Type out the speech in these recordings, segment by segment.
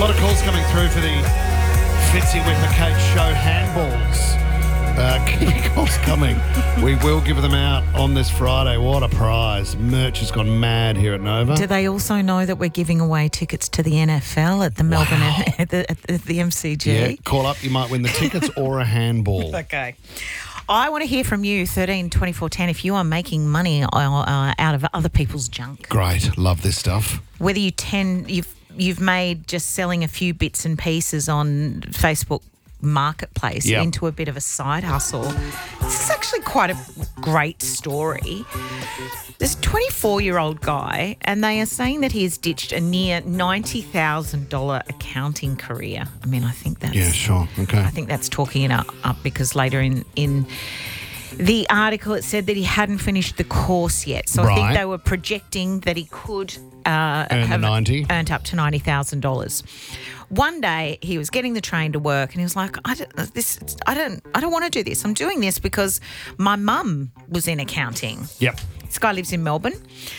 lot of calls coming through for the Fitzy with the Kate show handballs. Keep calls coming. We will give them out on this Friday. What a prize. Merch has gone mad here at Nova. Do they also know that we're giving away tickets to the NFL at the Melbourne at the MCG? Yeah, call up. You might win the tickets or a handball. Okay. I want to hear from you, 13 24 10, if you are making money out of other people's junk. Great. Love this stuff. Whether you've made just selling a few bits and pieces on Facebook Marketplace into a bit of a side hustle. This is actually quite a great story. This 24-year-old guy, and they are saying that he has ditched a near $90,000 accounting career. I mean, I think that's... Yeah, sure. Okay. I think that's talking it up because later in the article it said that he hadn't finished the course yet. So I think they were projecting that he could have earned up to $90,000. One day he was getting the train to work and he was like, I don't want to do this. I'm doing this because my mum was in accounting. Yep. This guy lives in Melbourne.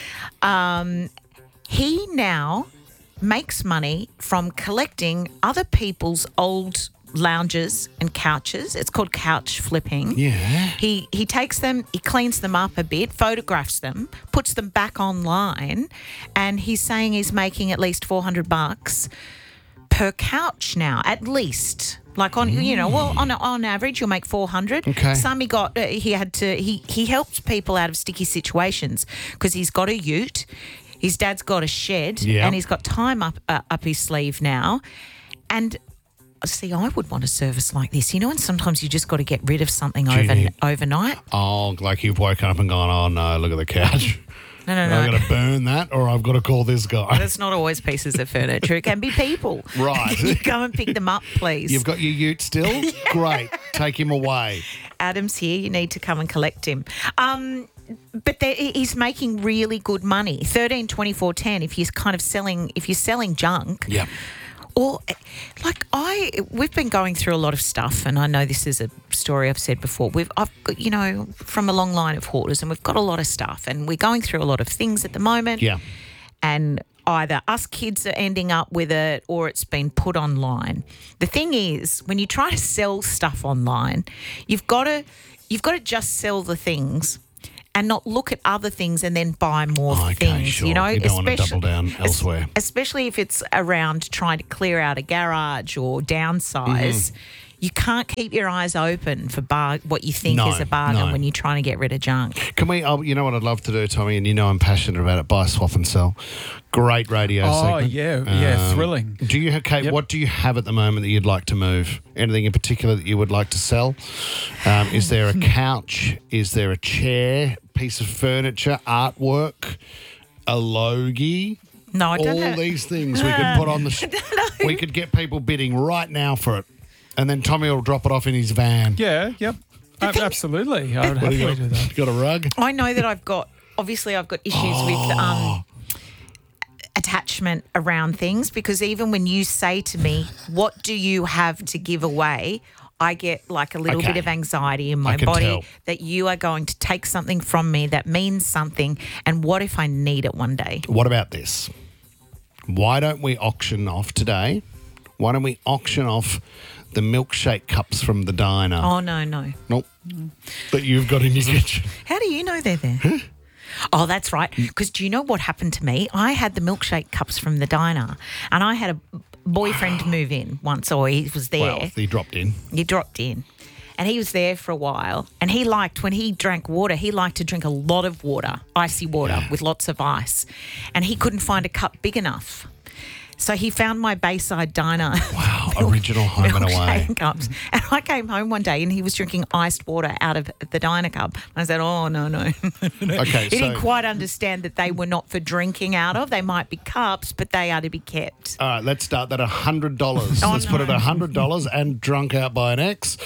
He now makes money from collecting other people's old lounges and couches. It's called couch flipping. Yeah. He takes them, he cleans them up a bit, photographs them, puts them back online, and he's saying he's making at least $400 per couch now, at least. Like on on average you'll make 400. Okay. Some he helps people out of sticky situations because he's got a ute, his dad's got a shed, and he's got time up his sleeve now. And see, I would want a service like this, and sometimes you just got to get rid of something overnight. Oh, like you've woken up and gone, oh no, look at the couch. No. I've got to burn that or I've got to call this guy. It's not always pieces of furniture. It can be people. Right. You come and pick them up, please. You've got your ute still? Great. Take him away. Adam's here. You need to come and collect him. But he's making really good money. 13, 24, 10 if you're selling junk. Yeah. Or, we've been going through a lot of stuff, and I know this is a story I've said before. I've got, from a long line of hoarders, and we've got a lot of stuff, and we're going through a lot of things at the moment. Yeah. And either us kids are ending up with it, or it's been put online. The thing is, when you try to sell stuff online, you've got to just sell the things and not look at other things and then buy more things. Sure. You don't want to double down elsewhere. Especially if it's around trying to clear out a garage or downsize. You can't keep your eyes open for what you think is a bargain when you're trying to get rid of junk. Can we, you know what I'd love to do, Tommy, and I'm passionate about it, buy, swap and sell. Great radio segment. Yeah, thrilling. Do you have, Kate, what do you have at the moment that you'd like to move? Anything in particular that you would like to sell? Is there a couch? Is there a chair, piece of furniture, artwork, a logie? No, I don't All these things we could put on the we could get people bidding right now for it. And then Tommy will drop it off in his van. Yeah, yep. Absolutely. I would happily do that. You got a rug? I know that I've got issues with attachment around things, because even when you say to me, what do you have to give away, I get like a little bit of anxiety in my body that you are going to take something from me that means something, and what if I need it one day? What about this? Why don't we auction off today? Why don't we auction off the milkshake cups from the diner? Oh, no. Nope. That you've got in your kitchen. How do you know they're there? Huh? Oh, that's right. Because do you know what happened to me? I had the milkshake cups from the diner, and I had a boyfriend move in once, or he was there. Well, he dropped in. And he was there for a while, and when he drank water, he liked to drink a lot of water, icy water with lots of ice, and he couldn't find a cup big enough. So he found my Bayside Diner. Wow, original Home and Away. Cups. And I came home one day and he was drinking iced water out of the diner cup. I said, oh, no. Okay, he didn't quite understand that they were not for drinking out of. They might be cups, but they are to be kept. All right, let's start that at $100. Let's put it at $100 and drunk out by an ex.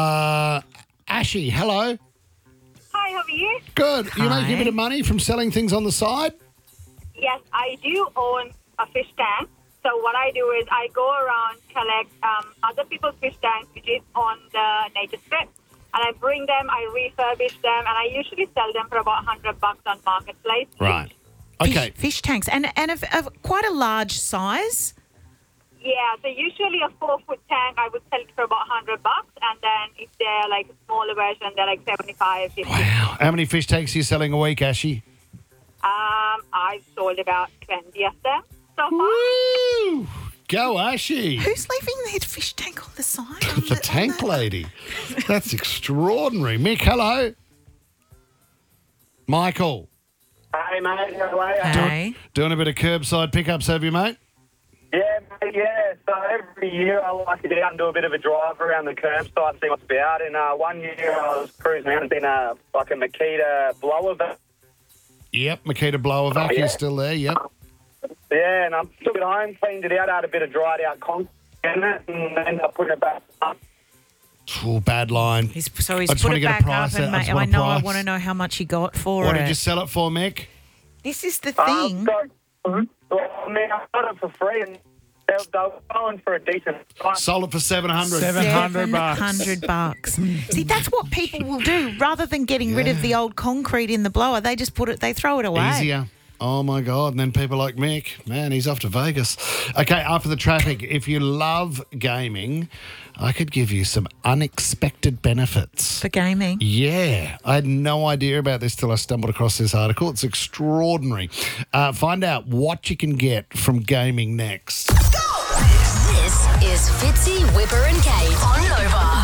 Ashy, hello. Hi, how are you? Good. Hi. You making a bit of money from selling things on the side? Yes, I do own a fish tank. So what I do is I go around, collect other people's fish tanks, which is on the nature strip, and I bring them, I refurbish them, and I usually sell them for about $100 on Marketplace. Right. Okay. Fish tanks, and of quite a large size. Yeah, so usually a 4-foot tank, I would sell it for about $100, and then if they're like a smaller version, they're like 75, 50. Wow. How many fish tanks are you selling a week, Ashy? I've sold about 20 of them so far. Woo! Go, Ashy. Who's leaving their fish tank on the side? The tank lady. That's extraordinary. Mick, hello. Michael. Hey, mate. How are you? Hey. Doing a bit of curbside pickups, have you, mate? Yeah, mate, yeah. So every year I like to get out and do a bit of a drive around the curbside and see what's about. And 1 year I was cruising around in like a Makita blower vac. Yep, Makita blower vac is still there, yep. Yeah, and I took it home, cleaned it out, had a bit of dried out concrete in it, and ended up putting it back up. Oh, bad line. He's I put just want to it get a back up, price. and mate, I want to know how much he got for What it. did you sell it for, Mick? This is the thing. I got it for free, and they were going for a decent price. Sold it for $700. $700. See, that's what people will do. Rather than getting rid of the old concrete in the blower, they just they throw it away. Easier. Oh, my God. And then people like Mick, man, he's off to Vegas. Okay, after the traffic, if you love gaming, I could give you some unexpected benefits. For gaming. Yeah. I had no idea about this till I stumbled across this article. It's extraordinary. Find out what you can get from gaming next. This is Fitzy, Whipper and Kate on Nova.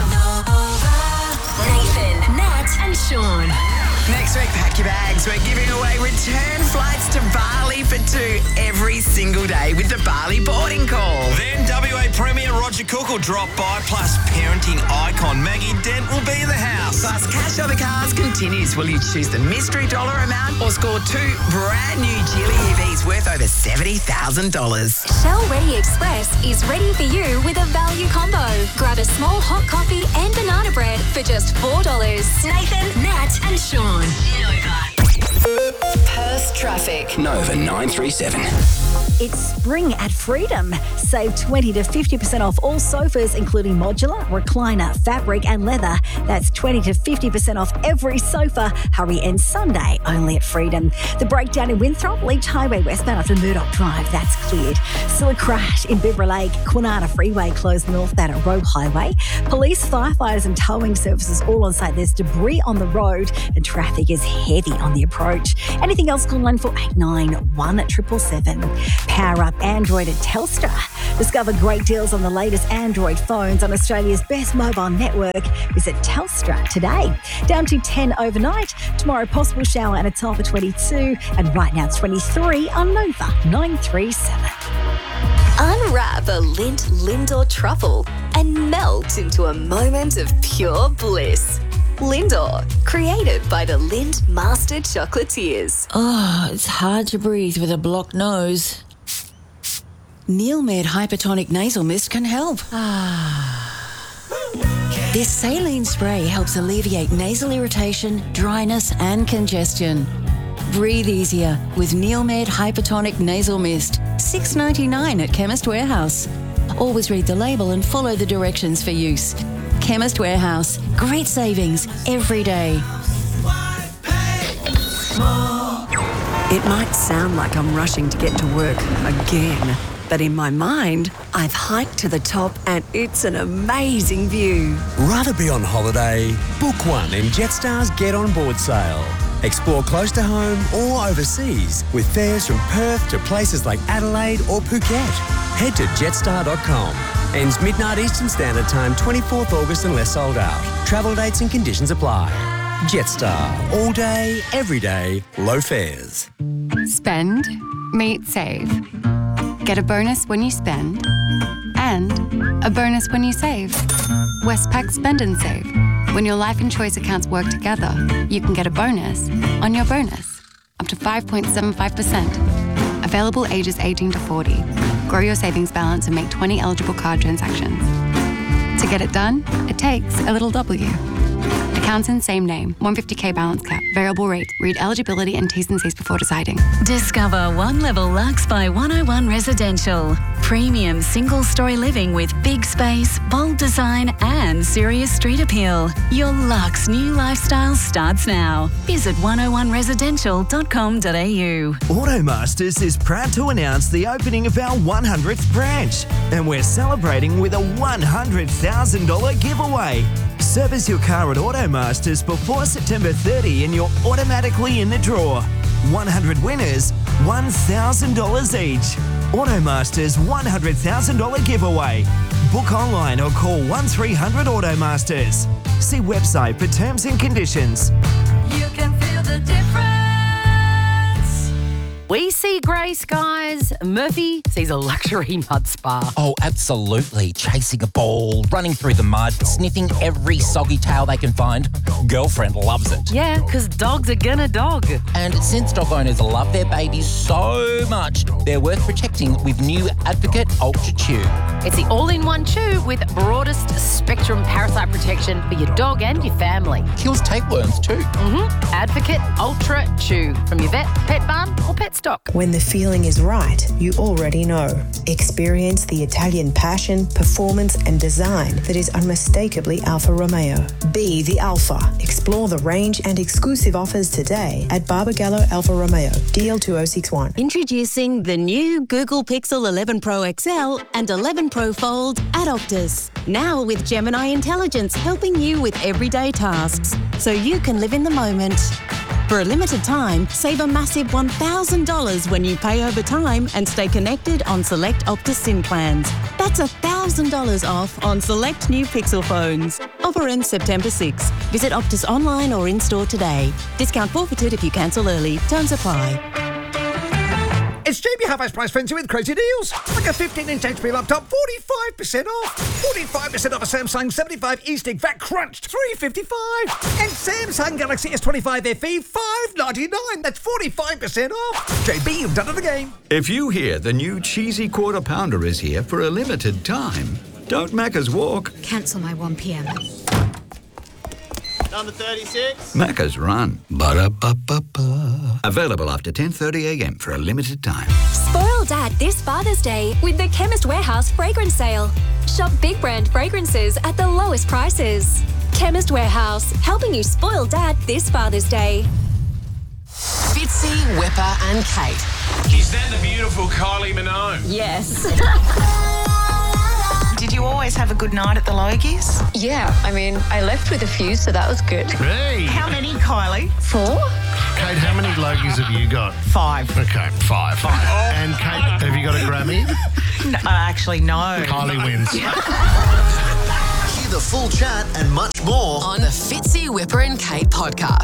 Nathan, Nat and Sean. Next week, pack your bags. We're giving away return flights to Bali for 2 every single day with the Bali boarding call. Then WA Premier Roger Cook will drop by, plus parenting icon Maggie Dent will be in the house. Plus, Cash on the Cars continues. Will you choose the mystery dollar amount or score 2 brand new Geely EVs worth over $70,000? Shell Ready Express is ready for you with a value combo. Grab a small hot coffee and banana bread for just $4. Nathan, Nat and Sean. Perth traffic. Nova 937. It's spring at Freedom. Save 20 to 50% off all sofas, including modular, recliner, fabric and leather. That's 20 to 50% off every sofa. Hurry in Sunday only at Freedom. The breakdown in Winthrop, Leach Highway westbound after Murdoch Drive, that's cleared. Still a crash in Bibra Lake, Kwinana Freeway closed northbound at Rogue Highway. Police, firefighters and towing services all on site. There's debris on the road and traffic is heavy on the approach. Anything else, call 9489 777. Power up Android at Telstra. Discover great deals on the latest Android phones on Australia's best mobile network. Visit Telstra today. Down to 10 overnight. Tomorrow, possible shower and a top of 22. And right now, it's 23 on Nova 937. Unwrap a Lindt Lindor truffle and melt into a moment of pure bliss. Lindor, created by the Lindt Master Chocolatiers. Oh, it's hard to breathe with a blocked nose. Neilmed Hypertonic Nasal Mist can help. This saline spray helps alleviate nasal irritation, dryness and congestion. Breathe easier with Neilmed Hypertonic Nasal Mist. $6.99 at Chemist Warehouse. Always read the label and follow the directions for use. Chemist Warehouse. Great savings every day. It might sound like I'm rushing to get to work again, but in my mind, I've hiked to the top and it's an amazing view. Rather be on holiday? Book one in Jetstar's Get On Board sale. Explore close to home or overseas with fares from Perth to places like Adelaide or Phuket. Head to jetstar.com. Ends midnight Eastern Standard Time, 24th August unless sold out. Travel dates and conditions apply. Jetstar. All day, every day, low fares. Spend, meet, save. Get a bonus when you spend and a bonus when you save. Westpac Spend and Save. When your life and choice accounts work together, you can get a bonus on your bonus, up to 5.75%. Available ages 18 to 40. Grow your savings balance and make 20 eligible card transactions. To get it done, it takes a little W. Accounts in same name. 150k balance cap. Variable rate. Read eligibility and T's and C's before deciding. Discover One Level Luxe by 101 Residential. Premium single-story living with big space, bold design and serious street appeal. Your luxe new lifestyle starts now. Visit 101residential.com.au. Automasters is proud to announce the opening of our 100th branch, and we're celebrating with a $100,000 giveaway. Service your car at Automasters before September 30 and you're automatically in the draw. 100 winners, $1,000 each. Automasters $100,000 giveaway. Book online or call 1300 Automasters. See website for terms and conditions. You can feel the difference. We see grey skies. Murphy sees a luxury mud spa. Oh, absolutely. Chasing a ball, running through the mud, sniffing every soggy tail they can find. Girlfriend loves it. Yeah, because dogs are gonna dog. And since dog owners love their babies so much, they're worth protecting with new Advocate Ultra Chew. It's the all-in-one chew with broadest spectrum parasite protection for your dog and your family. Kills tapeworms too. Advocate Ultra Chew from your vet, pet barn or pet stock. When the feeling is right, you already know. Experience the Italian passion, performance and design that is unmistakably Alfa Romeo. Be the Alfa. Explore the range and exclusive offers today at Barbagallo Alfa Romeo, DL2061. Introducing the new Google Pixel 11 Pro XL and 11 Pro Fold at Optus. Now with Gemini Intelligence helping you with everyday tasks, so you can live in the moment. For a limited time, save a massive $1,000 when you pay over time and stay connected on select Optus SIM plans. That's $1,000 off on select new Pixel phones. Offer ends September 6. Visit Optus online or in-store today. Discount forfeited if you cancel early. Terms apply. It's JB Half-Price Price Frenzy with crazy deals. Like a 15-inch HP laptop, 45% off. 45% off a Samsung 75 E-Stick VAT crunched, $355. And Samsung Galaxy S25 FE, $599. That's 45% off. JB, you've done it again. If you hear the new cheesy quarter pounder is here for a limited time, don't Macca's walk. Cancel my 1 p.m. Number 36. Macca's run. Ba-da-ba-ba-ba. Available after 10:30 a.m. for a limited time. Spoil Dad this Father's Day with the Chemist Warehouse fragrance sale. Shop big brand fragrances at the lowest prices. Chemist Warehouse, helping you spoil Dad this Father's Day. Fitzy, Whipper and Kate. Is that the beautiful Kylie Minogue? Yes. Did you always have a good night at the Logies? Yeah, I mean, I left with a few, so that was good. Hey! How many, Kylie? 4. Kate, how many Logies have you got? 5. Okay, 5. And Kate, have you got a Grammy? No, actually, no. Kylie wins. Hear the full chat and much more on the Fitzy, Whipper and Kate podcast.